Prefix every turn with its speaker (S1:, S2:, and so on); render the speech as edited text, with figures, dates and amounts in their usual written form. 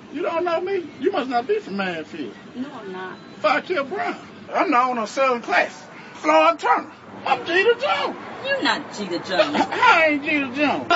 S1: You don't know me? You must not be from Manfield.
S2: No, I'm not.
S1: Fakir Brown. I'm known on Southern Class. Floyd Turner. I'm Jeter Jones.
S2: You're not Jeter Jones.
S1: I ain't Jeter Jones.